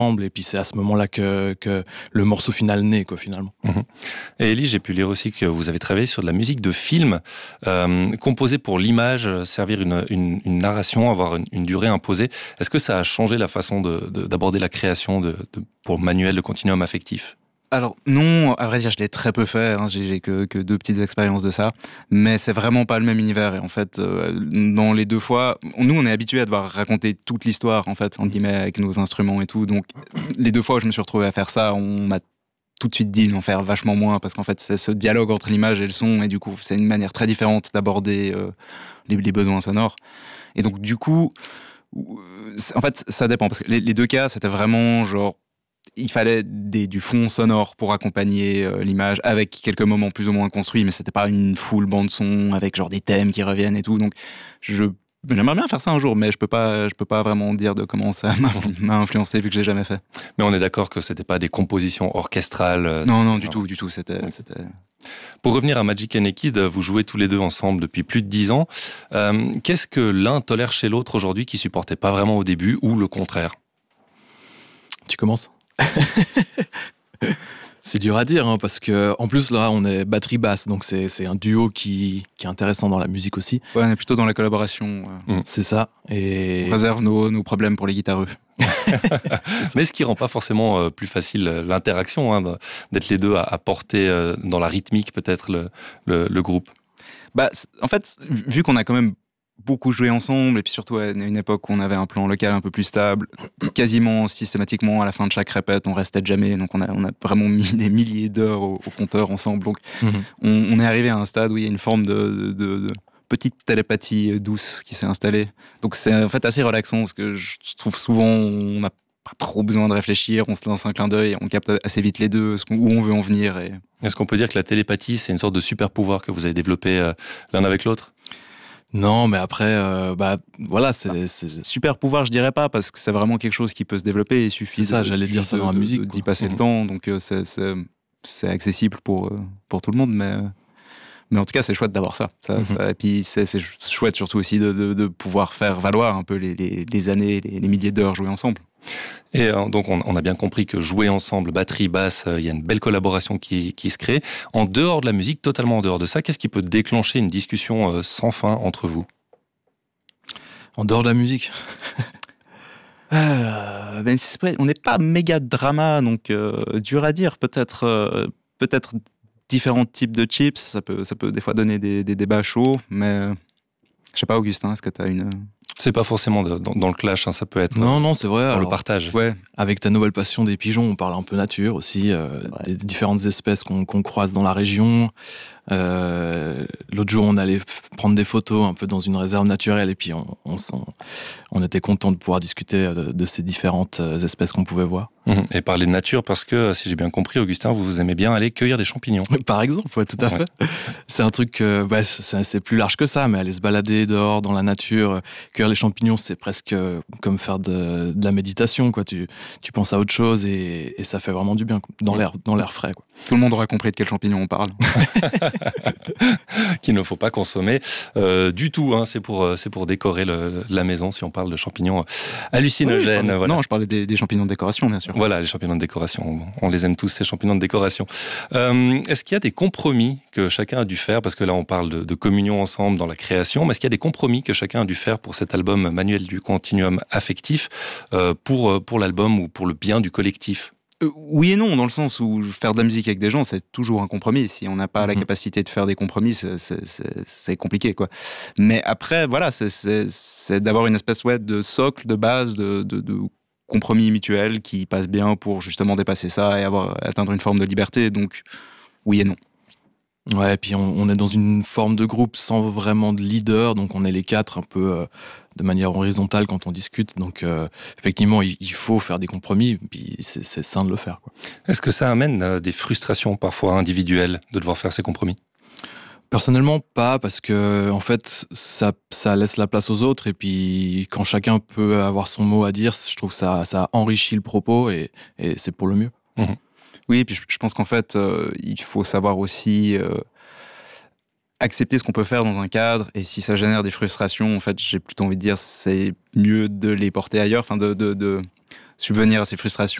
et puis c'est à ce moment-là que le morceau final naît, quoi, finalement. Et Elie, j'ai pu lire aussi que vous avez travaillé sur de la musique de film, composée pour l'image, servir une narration, avoir une durée imposée. Est-ce que ça a changé la façon d'aborder la création pour Manuel, le continuum affectif ? Alors non, à vrai dire, je l'ai très peu fait, hein. J'ai que 2 petites expériences de ça, mais c'est vraiment pas le même univers. Et en fait, dans les 2 fois, nous on est habitués à devoir raconter toute l'histoire, en fait, entre guillemets, avec nos instruments et tout. Donc les 2 fois où je me suis retrouvé à faire ça, on m'a tout de suite dit d'en faire vachement moins, parce qu'en fait c'est ce dialogue entre l'image et le son, et du coup c'est une manière très différente d'aborder les besoins sonores. Et donc du coup, en fait ça dépend, parce que les 2 cas c'était vraiment genre, il fallait du fond sonore pour accompagner l'image, avec quelques moments plus ou moins construits, mais c'était pas une full bande son avec genre des thèmes qui reviennent et tout. Donc j'aimerais bien faire ça un jour, mais je peux pas vraiment dire de comment ça m'a influencé, vu que je l'ai jamais fait. Mais on est d'accord que c'était pas des compositions orchestrales. Non, du tout. C'était. Pour revenir à Magic and Kid, vous jouez tous les 2 ensemble depuis plus de 10 ans. Qu'est-ce que l'un tolère chez l'autre aujourd'hui qui supportait pas vraiment au début, ou le contraire ? Tu commences ? C'est dur à dire, hein, parce que en plus là on est batterie basse, donc c'est un duo qui est intéressant dans la musique aussi. Ouais, on est plutôt dans la collaboration. C'est ça. Et on réserve nos problèmes pour les guitareux. Mais ce qui rend pas forcément plus facile l'interaction, hein, d'être les 2 à porter dans la rythmique peut-être le groupe. Bah, en fait, vu qu'on a quand même beaucoup joué ensemble, et puis surtout à une époque où on avait un plan local un peu plus stable, quasiment systématiquement à la fin de chaque répète, on restait jamais, donc on a vraiment mis des milliers d'heures au compteur ensemble. Donc on est arrivé à un stade où il y a une forme de petite télépathie douce qui s'est installée. Donc c'est en fait assez relaxant, parce que je trouve souvent on n'a pas trop besoin de réfléchir, on se lance un clin d'œil, on capte assez vite les deux, où on veut en venir. Est-ce qu'on peut dire que la télépathie, c'est une sorte de super pouvoir que vous avez développé l'un avec l'autre ? Non, mais après, voilà, c'est super pouvoir, je dirais pas, parce que c'est vraiment quelque chose qui peut se développer. Il suffit j'allais dire ça dans la musique, d'y passer le temps, donc c'est accessible pour tout le monde, mais en tout cas c'est chouette d'avoir ça. Et puis c'est chouette surtout aussi de pouvoir faire valoir un peu les années, les milliers d'heures jouées ensemble. Et donc on a bien compris que jouer ensemble, batterie, basse, il y a une belle collaboration qui se crée. En dehors de la musique, totalement en dehors de ça, qu'est-ce qui peut déclencher une discussion sans fin entre vous ? En dehors de la musique on n'est pas méga drama, donc dur à dire. Peut-être différents types de chips, ça peut des fois donner des débats chauds, mais je sais pas, Augustin, est-ce que tu as une... C'est pas forcément dans le clash, hein, ça peut être non, c'est vrai, dans le partage. Ouais. Avec ta nouvelle passion des pigeons, on parle un peu nature aussi, des différentes espèces qu'on croise dans la région. L'autre jour, on allait prendre des photos un peu dans une réserve naturelle, et puis on était content de pouvoir discuter de ces différentes espèces qu'on pouvait voir. Et parler de nature, parce que, si j'ai bien compris, Augustin, vous aimez bien aller cueillir des champignons. Par exemple, ouais, tout à fait. C'est un truc, c'est plus large que ça, mais aller se balader dehors, dans la nature, cueillir les champignons, c'est presque comme faire de la méditation, quoi. Tu penses à autre chose, et ça fait vraiment du bien, dans l'air frais, quoi. Tout le monde aura compris de quel champignon on parle. Qu'il ne faut pas consommer du tout, hein. C'est pour décorer la maison, si on parle de champignons hallucinogènes. Oui, voilà. Non, je parlais des champignons de décoration, bien sûr. Voilà, les champignons de décoration. On les aime tous, ces champignons de décoration. Est-ce qu'il y a des compromis que chacun a dû faire ? Parce que là, on parle de communion ensemble dans la création, mais est-ce qu'il y a des compromis que chacun a dû faire pour cet album Manuel du continuum affectif, pour l'album ou pour le bien du collectif ? Oui et non, dans le sens où faire de la musique avec des gens, c'est toujours un compromis. Si on n'a pas la capacité de faire des compromis, c'est compliqué, quoi. Mais après, voilà, c'est d'avoir une espèce de socle, de base, de compromis mutuel qui passe bien pour justement dépasser ça et atteindre une forme de liberté. Donc, oui et non. Ouais, et puis on est dans une forme de groupe sans vraiment de leader, donc on est les 4 un peu de manière horizontale quand on discute. Donc effectivement, il faut faire des compromis, puis c'est sain de le faire, quoi. Est-ce que ça amène des frustrations parfois individuelles de devoir faire ces compromis ? Personnellement, pas, parce que en fait, ça laisse la place aux autres, et puis quand chacun peut avoir son mot à dire, je trouve que ça enrichit le propos, et c'est pour le mieux. Oui, et puis je pense qu'en fait, il faut savoir aussi accepter ce qu'on peut faire dans un cadre, et si ça génère des frustrations, en fait, j'ai plutôt envie de dire, c'est mieux de les porter ailleurs, enfin de subvenir à ses frustrations